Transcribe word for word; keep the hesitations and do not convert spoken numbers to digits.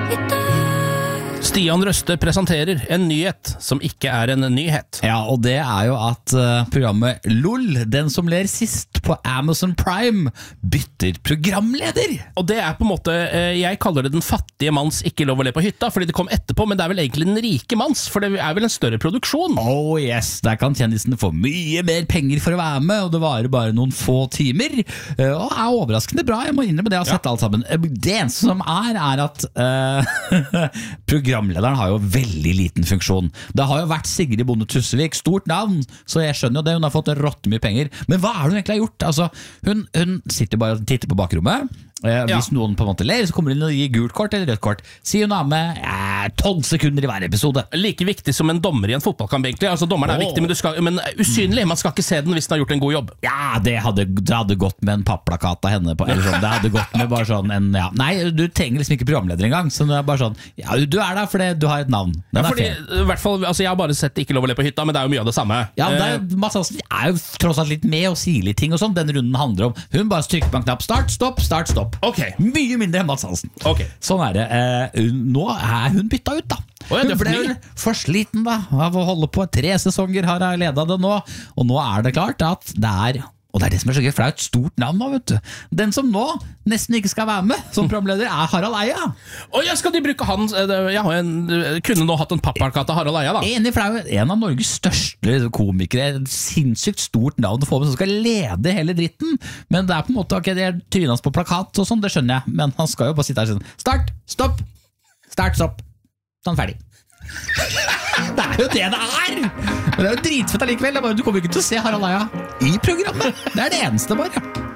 Stian Røste presenterer en nyhet som ikke er en nyhet. Ja, og det er jo at uh, programmet LOL, den som ler sist på Amazon Prime, bytter programleder. Og det er på en måte, uh, jeg kaller det den fattige manns ikke lov å le på hytta, fordi det kom etterpå, men det er vel egentlig den rike manns, for det er vel en større produksjon. Oh yes, der kan kjendisene få mye mer penger for å være med, og det varer bare noen få timer, uh, og er overraskende bra, jeg må innrømme det, jeg har sett ja. alt sammen. Det eneste som er, er at uh, programlederen har jo veldig liten funksjon. Det har jo vært Sigrid Bonde Tusvik, stort navn, så jeg skjønner jo det, hun har fått rått mye penger. Men hva er det hun egentlig har gjort? Altså, hun, hun sitter bare og titter på bakrommet. Eh, hvis ja. noen på en måte ler, så kommer hun og gir gult kort eller rødt kort. Sier hun har med eh, tolv sekunder i hver episode. Like viktig som en dommer i en fotballkamp egentlig. Altså, dommeren er oh. viktig, men, du skal, men usynlig. Man skal ikke se den hvis den har gjort en god jobb. Ja, det hadde, det hadde gått med en papplakat av henne på, eller sånn. Det hadde gått med bare sånn en, ja. Nei, du trenger liksom ikke programleder engang. Så det er bare sånn, ja, du er der fordi du har et navn. Ja, fordi, i hvert fall, altså, jeg har bare sett Ikke lov å le på hytta, men det er jo mye av det samme. Ja, det er, Mads Hansen er jo tross alt litt med og sier litt ting og sånn. Den runden handler om, hun bare trykker på en knapp, start, stopp, start, stopp. Ok. Mye mindre enn Mads Hansen. Okay. Sånn er det. Eh, nå er hun bytta ut da. Oh, ja, hun ble jo for sliten da, av å holde på tre sesonger, har jeg ledet det nå, og nå er det klart at det er, og det er det som er så gøy, for det er et stort navn nå, vet du. Den som nå nesten ikke skal være med som programleder er Harald Eia. Og jeg skal de bruke han, ja, jeg kunne nå hatt en papplakat av Harald Eia da. Enig, for det er jo en av Norges største komikere, et sinnssykt stort navn å få med som skal lede hele dritten, men det er på en måte, ok, det er trynet hans på plakat og sånn, det skjønner jeg, men han skal jo bare sitte her sånn, start, stopp, start, stopp, sånn ferdig. Det er jo det det er. Men det er jo dritfett allikevel. Du kommer ikke til å se Harald Eia i programmet. Det er det eneste bare.